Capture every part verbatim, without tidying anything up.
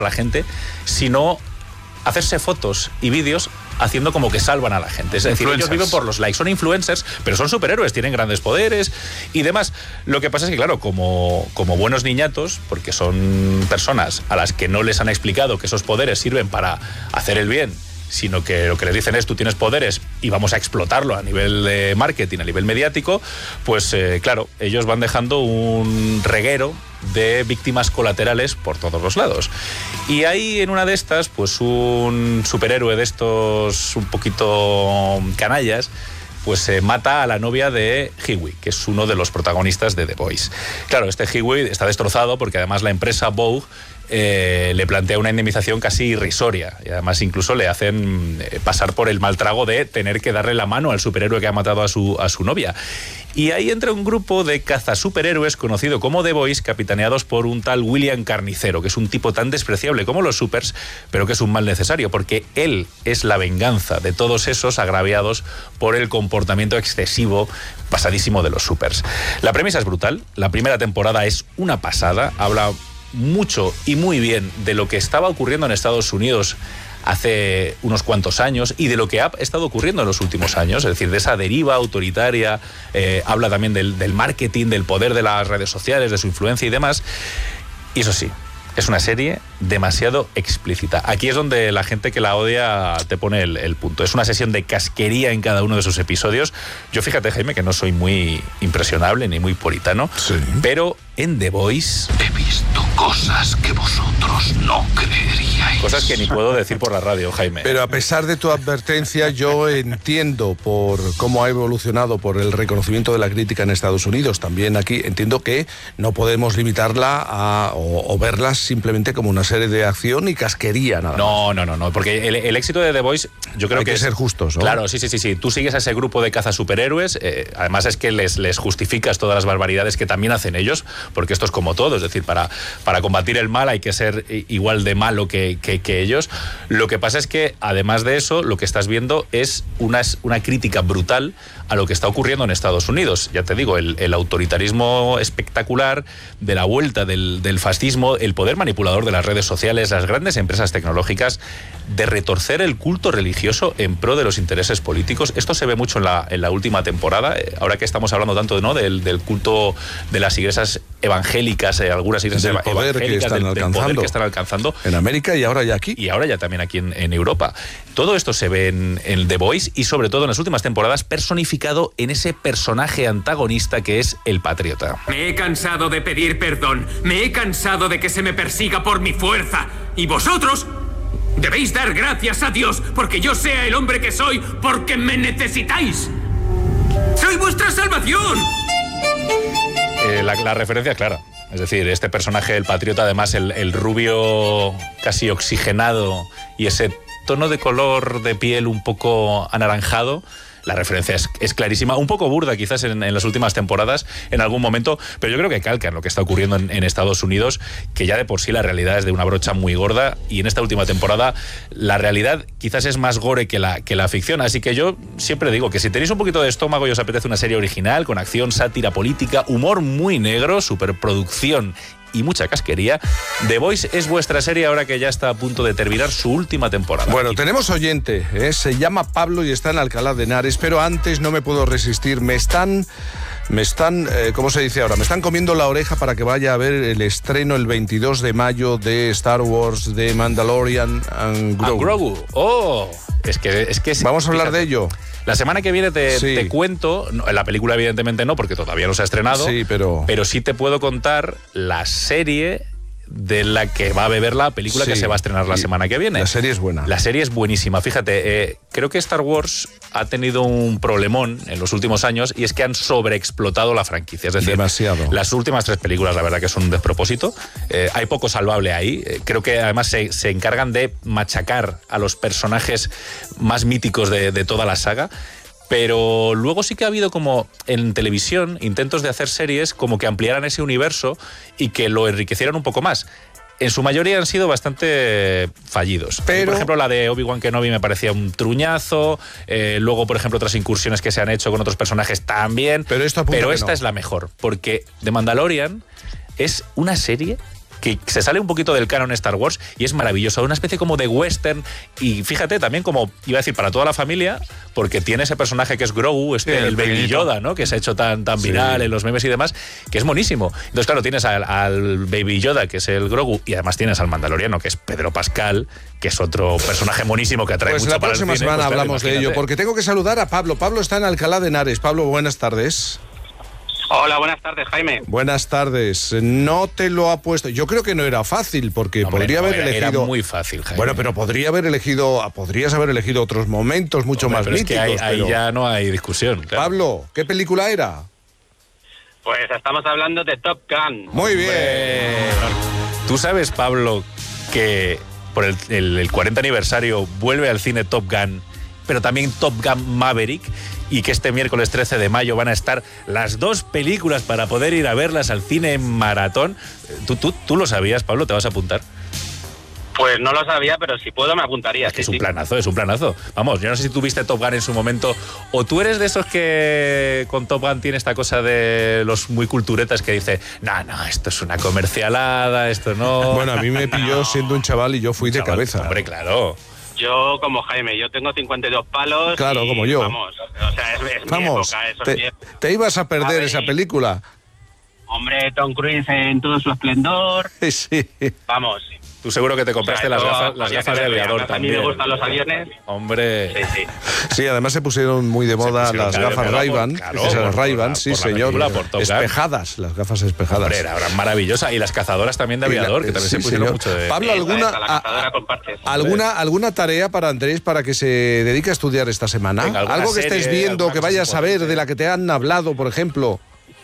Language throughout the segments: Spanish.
a la gente, sino hacerse fotos y vídeos haciendo como que salvan a la gente. Es decir, ellos viven por los likes, son influencers, pero son superhéroes, tienen grandes poderes y demás. Lo que pasa es que, claro, como, como buenos niñatos, porque son personas a las que no les han explicado que esos poderes sirven para hacer el bien, sino que lo que les dicen es tú tienes poderes y vamos a explotarlo a nivel de marketing, a nivel mediático, pues eh, claro, ellos van dejando un reguero de víctimas colaterales por todos los lados. Y ahí en una de estas, pues un superhéroe de estos un poquito canallas, pues eh, mata a la novia de Hughie, que es uno de los protagonistas de The Boys. Claro, este Hughie está destrozado porque además la empresa Vogue Eh, le plantea una indemnización casi irrisoria y además incluso le hacen eh, pasar por el mal trago de tener que darle la mano al superhéroe que ha matado a su, a su novia. Y ahí entra un grupo de cazasuperhéroes conocido como The Boys, capitaneados por un tal William Carnicero, que es un tipo tan despreciable como los supers, pero que es un mal necesario, porque él es la venganza de todos esos agraviados por el comportamiento excesivo, pasadísimo de los supers. La premisa es brutal, la primera temporada es una pasada, habla mucho y muy bien de lo que estaba ocurriendo en Estados Unidos hace unos cuantos años y de lo que ha estado ocurriendo en los últimos años, es decir, de esa deriva autoritaria, eh, habla también del, del marketing, del poder de las redes sociales, de su influencia y demás. Y eso sí, es una serie demasiado explícita. Aquí es donde la gente que la odia te pone el, el punto. Es una sesión de casquería en cada uno de sus episodios. Yo, fíjate, Jaime, que no soy muy impresionable ni muy puritano, sí, pero en The Boys he visto cosas que vosotros no creeríais. Cosas que ni puedo decir por la radio, Jaime. Pero a pesar de tu advertencia, yo entiendo por cómo ha evolucionado, por el reconocimiento de la crítica en Estados Unidos. También aquí entiendo que no podemos limitarla a, o, o verla simplemente como una serie de acción y casquería, nada no, más. No, no, no, porque el, el éxito de The Boys, yo creo Hay que, que es, ser justos, ¿no? Claro, sí, sí, sí, sí. Tú sigues a ese grupo de cazasuperhéroes, eh, además es que les, les justificas todas las barbaridades que también hacen ellos, porque esto es como todo, es decir, para, para combatir el mal hay que ser igual de malo que, que, que ellos. Lo que pasa es que, además de eso, lo que estás viendo es una, una crítica brutal a lo que está ocurriendo en Estados Unidos. Ya te digo, el, el autoritarismo espectacular de la vuelta del, del fascismo, el poder manipulador de las redes sociales, las grandes empresas tecnológicas, de retorcer el culto religioso en pro de los intereses políticos. Esto se ve mucho en la, en la última temporada, ahora que estamos hablando tanto, ¿no?, del, del culto de las iglesias evangélicas, eh, algunas iglesias del poder evangélicas, que están, del, alcanzando. del poder que están alcanzando En América y ahora ya aquí. Y ahora ya también aquí en, en Europa. Todo esto se ve en, en The Boys y sobre todo en las últimas temporadas personificado en ese personaje antagonista que es el patriota. Me he cansado de pedir perdón, me he cansado de que se me persiga por mi fuerza. Y vosotros debéis dar gracias a Dios porque yo sea el hombre que soy, porque me necesitáis. ¡Soy vuestra salvación! Eh, la, la referencia es clara. Es decir, este personaje, el patriota, además el, el rubio casi oxigenado y ese tono de color de piel un poco anaranjado, la referencia es, es clarísima, un poco burda quizás en, en las últimas temporadas, en algún momento, pero yo creo que calca en lo que está ocurriendo en, en Estados Unidos, que ya de por sí la realidad es de una brocha muy gorda, y en esta última temporada la realidad quizás es más gore que la, que la ficción, así que yo siempre digo que si tenéis un poquito de estómago y os apetece una serie original, con acción, sátira política, humor muy negro, superproducción y mucha casquería, The Boys es vuestra serie ahora que ya está a punto de terminar su última temporada. Bueno, tenemos oyente, ¿eh? Se llama Pablo y está en Alcalá de Henares, pero antes no me puedo resistir, me están... Me están, eh, ¿cómo se dice ahora? Me están comiendo la oreja para que vaya a ver el estreno el veintidós de mayo de Star Wars, de Mandalorian and Grogu. And Grogu. Oh, es que es que vamos a hablar fíjate, de ello. La semana que viene te, sí. te cuento, la película evidentemente no, porque todavía no se ha estrenado. Sí, pero pero sí te puedo contar la serie de la que va a beber la película sí, que se va a estrenar la semana que viene. La serie es buena. La serie es buenísima. Fíjate, eh, creo que Star Wars ha tenido un problemón en los últimos años y es que han sobreexplotado la franquicia. Es decir, demasiado. Las últimas tres películas, la verdad que son un despropósito. Eh, hay poco salvable ahí. Eh, creo que además se, se encargan de machacar a los personajes más míticos de, de toda la saga. Pero luego sí que ha habido como en televisión intentos de hacer series como que ampliaran ese universo y que lo enriquecieran un poco más. En su mayoría han sido bastante fallidos. Pero... Por ejemplo, la de Obi-Wan Kenobi me parecía un truñazo. Eh, luego, por ejemplo, otras incursiones que se han hecho con otros personajes también. Pero, esto Pero esta no. es la mejor, porque The Mandalorian es una serie que se sale un poquito del canon Star Wars y es maravilloso, una especie como de western y fíjate, también como, iba a decir, para toda la familia, porque tiene ese personaje que es Grogu, este, sí, el, el Baby Yoda, ¿no? Que se ha hecho tan, tan viral sí. en los memes y demás, que es monísimo. Entonces, claro, tienes al, al Baby Yoda, que es el Grogu, y además tienes al Mandaloriano, que es Pedro Pascal, que es otro personaje monísimo que atrae pues mucho para el cine. Pues la próxima semana pues, hablamos imagínate. de ello, porque tengo que saludar a Pablo. Pablo está en Alcalá de Henares. Pablo, buenas tardes. Hola, buenas tardes, Jaime. Buenas tardes. No te lo ha puesto. Yo creo que no era fácil, porque Hombre, podría no, haber era, elegido. Era muy fácil, Jaime. Bueno, pero podría haber elegido, podrías haber elegido otros momentos mucho Hombre, más pero míticos. Es que ahí, pero... ahí ya no hay discusión. Claro. Pablo, ¿qué película era? Pues estamos hablando de Top Gun. Muy bien. Tú sabes, Pablo, que por el, el, el cuarenta aniversario vuelve al cine Top Gun, pero también Top Gun Maverick, y que este miércoles trece de mayo van a estar las dos películas para poder ir a verlas al cine en maratón. ¿Tú, tú, tú lo sabías, Pablo? ¿Te vas a apuntar? Pues no lo sabía, pero si puedo me apuntaría. Es que sí, es un sí. planazo, es un planazo. Vamos, yo no sé si tuviste Top Gun en su momento, o tú eres de esos que con Top Gun tiene esta cosa de los muy culturetas que dice, no, no, esto es una comercialada, esto no... Bueno, a mí me pilló no. siendo un chaval y yo fui de chaval, cabeza. Hombre, claro. Yo, como Jaime, yo tengo cincuenta y dos palos. Claro, y, como yo. Vamos, o sea, es, es vamos, mi época. Eso te, es te ibas a perder a ver, esa película. Hombre, Tom Cruise en todo su esplendor. Sí. Vamos. Tú seguro que te compraste o sea, las gafas, las gafas de aviador también. A mí me gustan los aviones. Hombre. Sí, sí. Sí, además se pusieron muy de moda las gafas Ray-Ban. Claro, esas Ray-Ban, sí, señor. Espejadas, las gafas espejadas. Hombre, era maravillosa. Y las cazadoras también de aviador, la, que también sí, se pusieron señor. mucho de... Pablo, ¿alguna, la cazadora con parches. ¿alguna, ¿alguna tarea para Andrés para que se dedique a estudiar esta semana? Venga, algo que serie, estés viendo, que vayas a ver, de la que te han hablado, por ejemplo.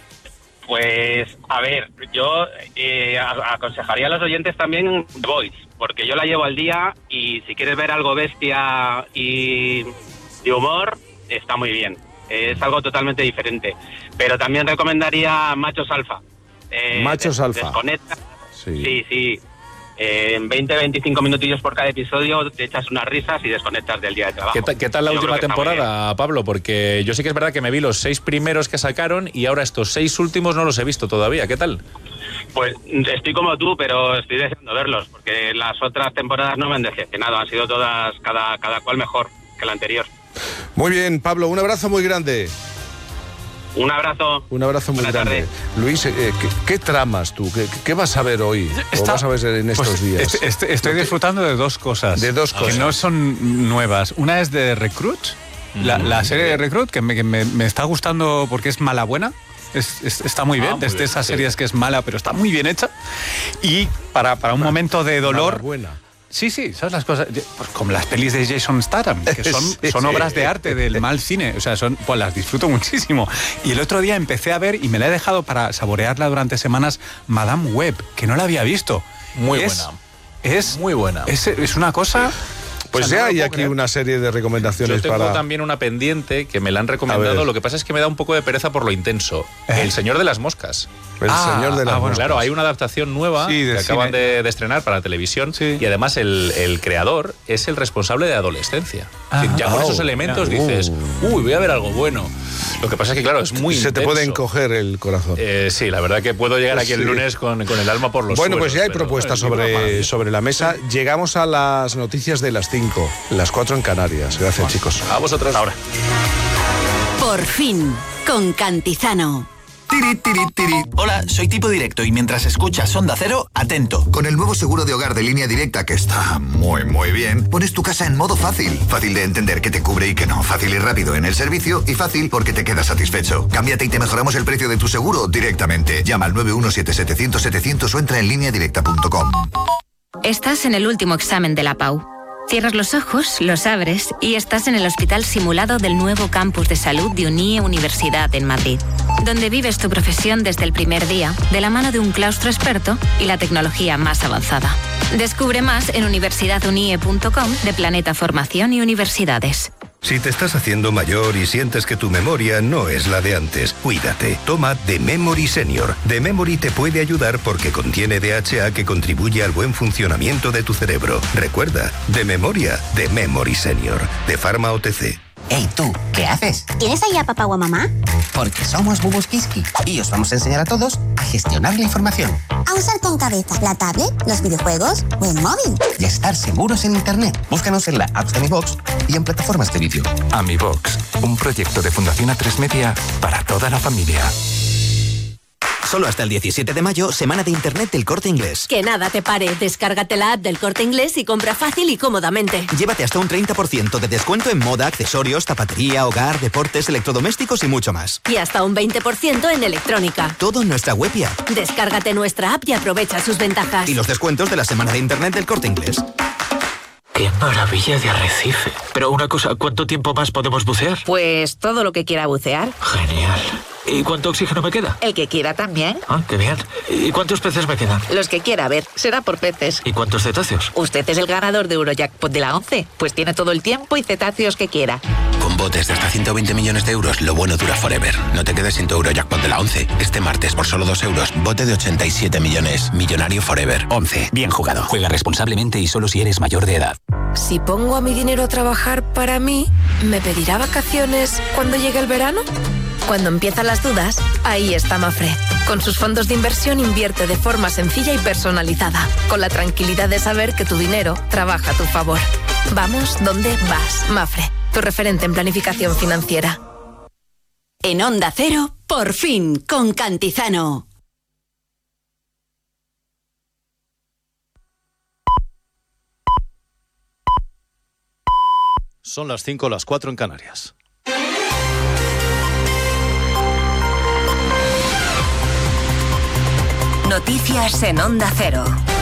Pues, a ver, yo eh, aconsejaría a los oyentes también The Voice, porque yo la llevo al día y si quieres ver algo bestia y de humor, está muy bien. Es algo totalmente diferente. Pero también recomendaría Machos Alfa. Eh, Machos des- Alfa. Desconecta. Sí, sí. sí. Eh, en veinte a veinticinco minutillos por cada episodio te echas unas risas y desconectas del día de trabajo. ¿Qué, ta- qué tal la Yo última creo que está muy temporada, Pablo? Porque yo sí que es verdad que me vi los seis primeros que sacaron y ahora estos seis últimos no los he visto todavía. ¿Qué tal? Pues estoy como tú, pero estoy deseando verlos, porque las otras temporadas no me han decepcionado, han sido todas, cada, cada cual mejor que la anterior. Muy bien, Pablo, un abrazo muy grande. Un abrazo. Un abrazo muy Buenas grande. tardes. Luis, eh, ¿qué, ¿qué tramas tú? ¿Qué, ¿Qué vas a ver hoy? Está, ¿O vas a ver en estos pues, días? Este, este, estoy disfrutando de dos cosas. De dos cosas. Que no son nuevas. Una es de Recruit, la, la serie de Recruit, que, me, que me, me está gustando porque es mala buena. Es, es, está muy bien, Ah, muy desde bien, esas sí. series que es mala, pero está muy bien hecha. Y para, para un momento de dolor... Buena. Sí, sí, ¿sabes las cosas? Pues como las pelis de Jason Statham, que son, Sí, son sí. obras de arte del mal cine. O sea, son, pues las disfruto muchísimo. Y el otro día empecé a ver, y me la he dejado para saborearla durante semanas, Madame Web, que no la había visto. Muy es, buena. Es, Muy buena. Es, es una cosa... Pues o sea, ya no lo hay puedo aquí creer. una serie de recomendaciones Yo tengo para... también una pendiente que me la han A recomendado. ver. Lo que pasa es que me da un poco de pereza por lo intenso. ¿Eh? El Señor de las Moscas. El Ah, señor de las ah, bueno, moscas. Claro, hay una adaptación nueva Sí, de que acaban cine. de, de estrenar para televisión Sí. y además el, el creador es el responsable de adolescencia. Ah. Es decir, ya con Oh, esos elementos mira. dices, uy, voy a ver algo bueno. Lo que pasa es que, claro, es muy Se te intenso. puede encoger el corazón. Eh, sí, la verdad que puedo llegar aquí Sí. el lunes con, con el alma por los Bueno, pues suelos, ya hay pero propuestas el libro es sobre, maravilloso. sobre la mesa. Llegamos a las noticias de las cinco, las cuatro en Canarias. Gracias, chicos. A vosotros ahora. Por fin, con Cantizano. Tiri, tiri, tiri. Hola, soy Tipo Directo y mientras escuchas Onda Cero, atento. Con el nuevo seguro de hogar de Línea Directa, que está muy, muy bien, pones tu casa en modo fácil. Fácil de entender qué te cubre y qué no. Fácil y rápido en el servicio y fácil porque te quedas satisfecho. Cámbiate y te mejoramos el precio de tu seguro directamente. Llama al nueve uno siete setecientos setecientos o entra en línea directa punto com. Estás en el último examen de la Pau. Cierras los ojos, los abres y estás en el hospital simulado del nuevo campus de salud de UNIE Universidad en Madrid, donde vives tu profesión desde el primer día, de la mano de un claustro experto y la tecnología más avanzada. Descubre más en universidad unie punto com de Planeta Formación y Universidades. Si te estás haciendo mayor y sientes que tu memoria no es la de antes, cuídate. Toma The Memory Senior. The Memory te puede ayudar porque contiene D H A que contribuye al buen funcionamiento de tu cerebro. Recuerda, de memoria, The Memory Senior, de Pharma O T C. Hey, tú, ¿qué haces? ¿Tienes ahí a papá o a mamá? Porque somos Bubus Kiski y os vamos a enseñar a todos a gestionar la información. A usar con cabeza la tablet, los videojuegos o el móvil. Y a estar seguros en Internet. Búscanos en la app de Mi Box y en plataformas de vídeo. AmiBox, un proyecto de Fundación A tres Media para toda la familia. Solo hasta el diecisiete de mayo, semana de Internet del Corte Inglés. Que nada te pare. Descárgate la app del Corte Inglés y compra fácil y cómodamente. Llévate hasta un treinta por ciento de descuento en moda, accesorios, zapatería, hogar, deportes, electrodomésticos y mucho más. Y hasta un veinte por ciento en electrónica. Todo en nuestra web y app. Descárgate nuestra app y aprovecha sus ventajas. Y los descuentos de la semana de Internet del Corte Inglés. ¡Qué maravilla de arrecife! Pero una cosa, ¿cuánto tiempo más podemos bucear? Pues todo lo que quiera bucear. Genial. ¿Y cuánto oxígeno me queda? El que quiera también. Ah, qué bien. ¿Y cuántos peces me quedan? Los que quiera, a ver, será por peces. ¿Y cuántos cetáceos? Usted es el ganador de Eurojackpot de la once, pues tiene todo el tiempo y cetáceos que quiera. Con botes de hasta ciento veinte millones de euros, lo bueno dura forever. No te quedes sin tu Eurojackpot de la once. Este martes, por solo dos euros, bote de ochenta y siete millones. Millonario forever. once. Bien jugado. Juega responsablemente y solo si eres mayor de edad. Si pongo a mi dinero a trabajar para mí, ¿me pedirá vacaciones cuando llegue el verano? Cuando empiezan las dudas, ahí está Mafre. Con sus fondos de inversión invierte de forma sencilla y personalizada, con la tranquilidad de saber que tu dinero trabaja a tu favor. Vamos donde vas, Mafre, tu referente en planificación financiera. En Onda Cero, por fin, con Cantizano. Son las cinco, las cuatro en Canarias. Noticias en Onda Cero.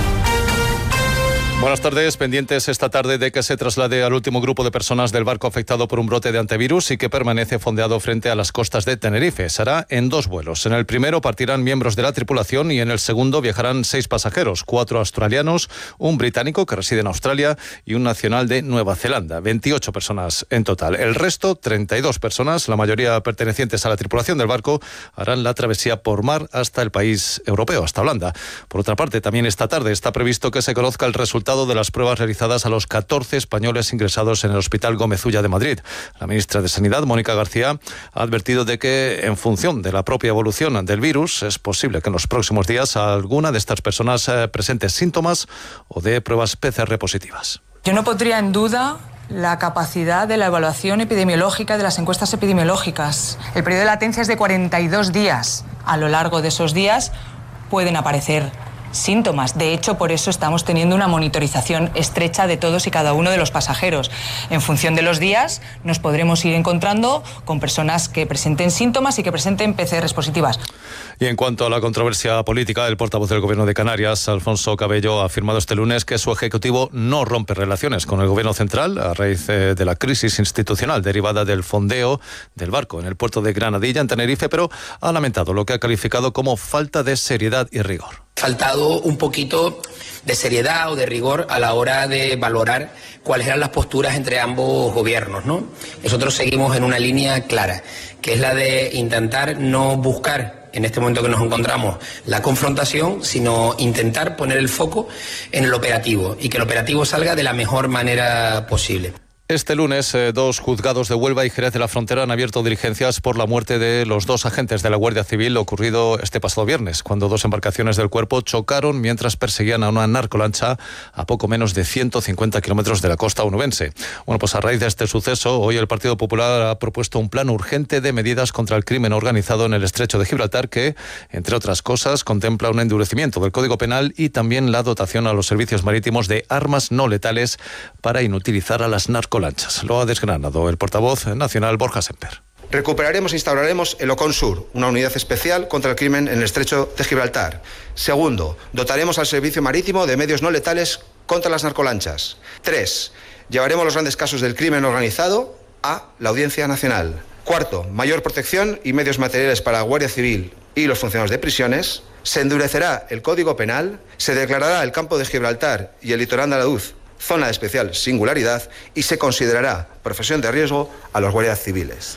Buenas tardes, pendientes esta tarde de que se traslade al último grupo de personas del barco afectado por un brote de antivirus y que permanece fondeado frente a las costas de Tenerife. Será en dos vuelos. En el primero partirán miembros de la tripulación y en el segundo viajarán seis pasajeros, cuatro australianos, un británico que reside en Australia y un nacional de Nueva Zelanda. veintiocho personas en total. El resto, treinta y dos personas, la mayoría pertenecientes a la tripulación del barco, harán la travesía por mar hasta el país europeo, hasta Holanda. Por otra parte, también esta tarde está previsto que se conozca el resultado de las pruebas realizadas a los catorce españoles ingresados en el Hospital Gómez Ulla de Madrid. La ministra de Sanidad, Mónica García, ha advertido de que, en función de la propia evolución del virus, es posible que en los próximos días alguna de estas personas eh, presente síntomas o dé pruebas P C R positivas. Yo no pondría en duda la capacidad de la evaluación epidemiológica de las encuestas epidemiológicas. El periodo de latencia es de cuarenta y dos días. A lo largo de esos días pueden aparecer síntomas. De hecho, por eso estamos teniendo una monitorización estrecha de todos y cada uno de los pasajeros. En función de los días, nos podremos ir encontrando con personas que presenten síntomas y que presenten P C Rs positivas. Y en cuanto a la controversia política, el portavoz del Gobierno de Canarias, Alfonso Cabello, ha afirmado este lunes que su ejecutivo no rompe relaciones con el Gobierno central a raíz de la crisis institucional derivada del fondeo del barco en el puerto de Granadilla, en Tenerife, pero ha lamentado lo que ha calificado como falta de seriedad y rigor. Faltado un poquito de seriedad o de rigor a la hora de valorar cuáles eran las posturas entre ambos gobiernos, ¿no? Nosotros seguimos en una línea clara, que es la de intentar no buscar, en este momento que nos encontramos, la confrontación, sino intentar poner el foco en el operativo y que el operativo salga de la mejor manera posible. Este lunes, eh, dos juzgados de Huelva y Jerez de la Frontera han abierto diligencias por la muerte de los dos agentes de la Guardia Civil ocurrido este pasado viernes, cuando dos embarcaciones del cuerpo chocaron mientras perseguían a una narcolancha a poco menos de ciento cincuenta kilómetros de la costa onubense. Bueno, pues a raíz de este suceso, hoy el Partido Popular ha propuesto un plan urgente de medidas contra el crimen organizado en el Estrecho de Gibraltar que, entre otras cosas, contempla un endurecimiento del Código Penal y también la dotación a los servicios marítimos de armas no letales para inutilizar a las narcolanchas. Lo ha desgranado el portavoz nacional Borja Semper. Recuperaremos e instauraremos el OCONSUR, una unidad especial contra el crimen en el Estrecho de Gibraltar. Segundo, dotaremos al servicio marítimo de medios no letales contra las narcolanchas. Tres, llevaremos los grandes casos del crimen organizado a la Audiencia Nacional. Cuarto, mayor protección y medios materiales para la Guardia Civil y los funcionarios de prisiones. Se endurecerá el Código Penal, se declarará el campo de Gibraltar y el litoral andaluz zona de especial singularidad y se considerará profesión de riesgo a los guardias civiles.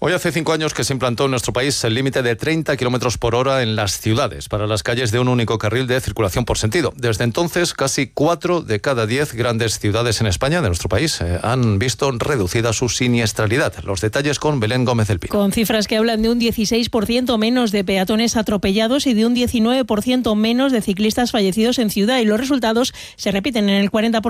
Hoy hace cinco años que se implantó en nuestro país el límite de treinta kilómetros por hora en las ciudades para las calles de un único carril de circulación por sentido. Desde entonces, casi cuatro de cada diez grandes ciudades en España, de nuestro país, eh, han visto reducida su siniestralidad. Los detalles con Belén Gómez del Pino. Con cifras que hablan de un dieciséis por ciento menos de peatones atropellados y de un diecinueve por ciento menos de ciclistas fallecidos en ciudad. Y los resultados se repiten en el cuarenta por ciento